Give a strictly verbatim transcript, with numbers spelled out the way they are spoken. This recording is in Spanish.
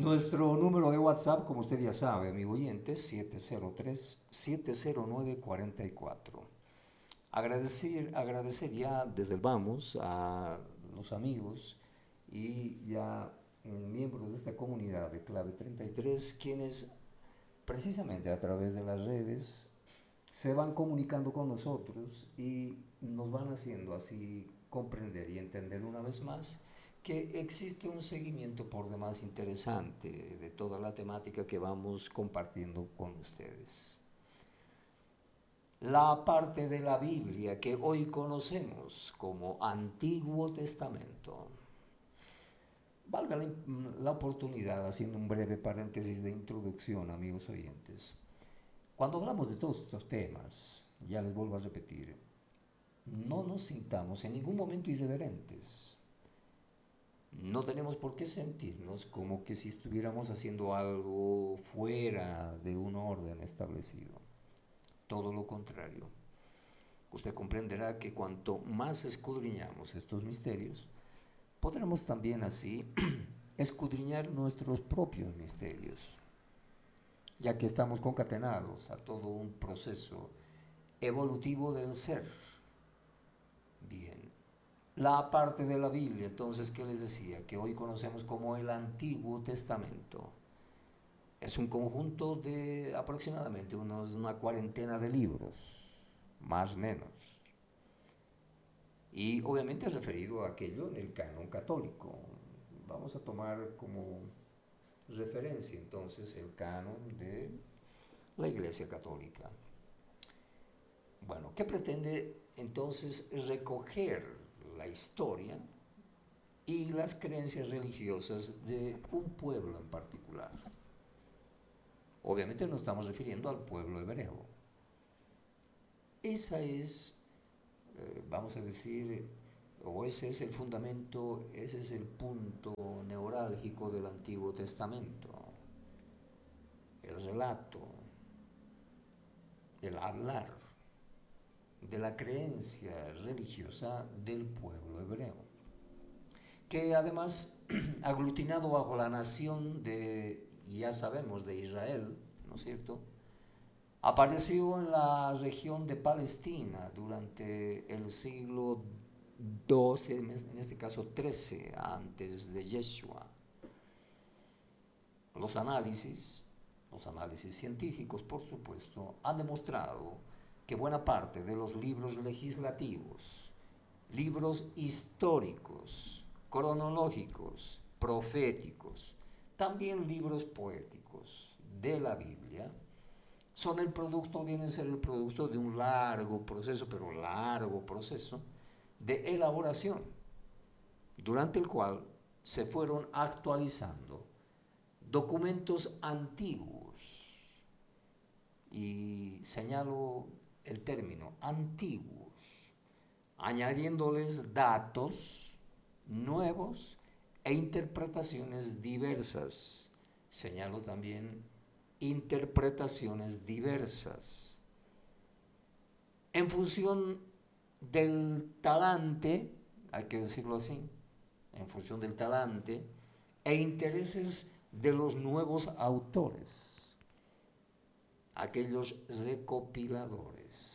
Nuestro número de WhatsApp, como usted ya sabe, amigo oyente, siete cero tres, siete cero nueve, cuatro cuatro. Agradecer, agradecer ya desde el vamos a los amigos y ya mm, miembros de esta comunidad de Clave treinta y tres, quienes precisamente a través de las redes se van comunicando con nosotros y nos van haciendo así comprender y entender una vez más que existe un seguimiento por demás interesante de toda la temática que vamos compartiendo con ustedes. La parte de la Biblia que hoy conocemos como Antiguo Testamento. Valga la, la oportunidad, haciendo un breve paréntesis de introducción, amigos oyentes. Cuando hablamos de todos estos temas, ya les vuelvo a repetir, no nos sintamos en ningún momento irreverentes. No tenemos por qué sentirnos como que si estuviéramos haciendo algo fuera de un orden establecido. Todo lo contrario. Usted comprenderá que cuanto más escudriñamos estos misterios, podremos también así escudriñar nuestros propios misterios, ya que estamos concatenados a todo un proceso evolutivo del ser. Bien, la parte de la Biblia, entonces, ¿qué les decía? Que hoy conocemos como el Antiguo Testamento. Es un conjunto de aproximadamente unos, una cuarentena de libros, más o menos. Y obviamente es referido a aquello en el canon católico. Vamos a tomar como referencia entonces el canon de la Iglesia Católica. Bueno, ¿qué pretende entonces recoger la historia y las creencias religiosas de un pueblo en particular? Obviamente nos estamos refiriendo al pueblo hebreo. Esa es, eh, vamos a decir, o ese es el fundamento, ese es el punto neurálgico del Antiguo Testamento. El relato, el hablar de la creencia religiosa del pueblo hebreo, que además, aglutinado bajo la nación de, ya sabemos, de Israel, ¿no es cierto?, apareció en la región de Palestina durante el siglo doce, en este caso trece, antes de Yeshua. Los análisis, los análisis científicos, por supuesto, han demostrado que buena parte de los libros legislativos, libros históricos, cronológicos, proféticos, también libros poéticos de la Biblia, son el producto, vienen a ser el producto de un largo proceso, pero largo proceso, de elaboración, durante el cual se fueron actualizando documentos antiguos, y señalo el término antiguos, añadiéndoles datos nuevos e interpretaciones diversas. Señalo también interpretaciones diversas. En función del talante, hay que decirlo así, en función del talante e intereses de los nuevos autores, aquellos recopiladores.